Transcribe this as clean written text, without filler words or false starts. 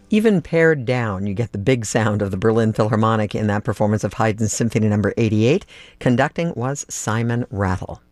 Even pared down, you get the big sound of the Berlin Philharmonic in that performance of Haydn's Symphony Number 88. Conducting was Simon Rattle.